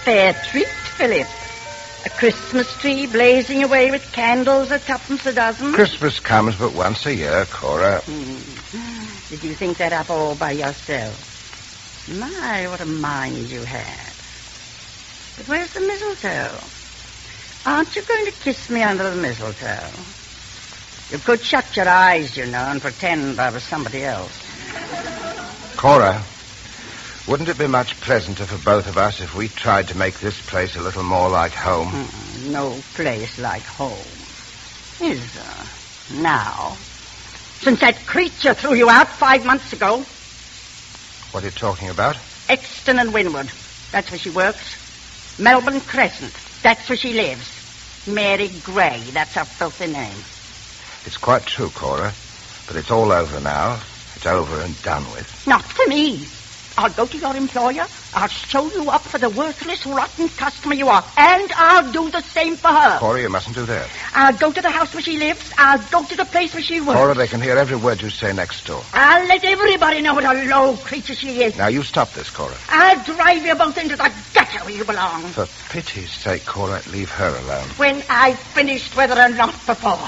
fair treat, Philip. A Christmas tree blazing away with candles at twopence a dozen. Christmas comes but once a year, Cora. Did you think that up all by yourself? My, what a mind you had. But where's the mistletoe? Aren't you going to kiss me under the mistletoe? You could shut your eyes, you know, and pretend I was somebody else. Cora, wouldn't it be much pleasanter for both of us if we tried to make this place a little more like home? No place like home. Is there? Now. Since that creature threw you out 5 months ago. What are you talking about? Exton and Winwood. That's where she works. Melbourne Crescent. That's where she lives. Mary Gray. That's her filthy name. It's quite true, Cora. But it's all over now. It's over and done with. Not for me. I'll go to your employer. I'll show you up for the worthless, rotten customer you are. And I'll do the same for her. Cora, you mustn't do that. I'll go to the house where she lives. I'll go to the place where she works. Cora, they can hear every word you say next door. I'll let everybody know what a low creature she is. Now, you stop this, Cora. I'll drive you both into the gutter where you belong. For pity's sake, Cora, leave her alone. When I've finished whether or not before.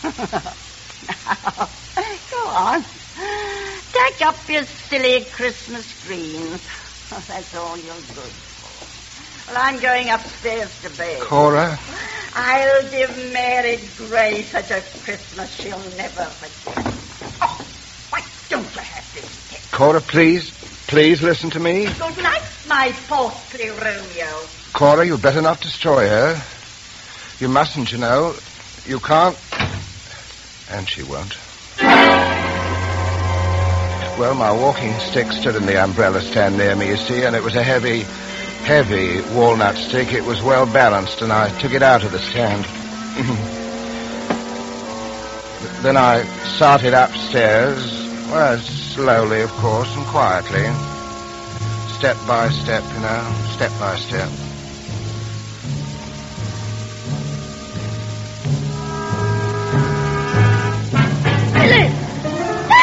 Now, go on. Take up your silly Christmas greens. Oh, that's all you're good for. Well, I'm going upstairs to bed. Cora? I'll give Mary Gray such a Christmas she'll never forget. Oh, why don't you have this tip? Cora, please. Please listen to me. Good night, my portly Romeo. Cora, you'd better not destroy her. You mustn't, you know. You can't. And she won't. Well, my walking stick stood in the umbrella stand near me, you see, and it was a heavy walnut stick. It was well balanced, and I took it out of the stand. Then I started upstairs, well, slowly, of course, and quietly. Step by step, you know, step by step.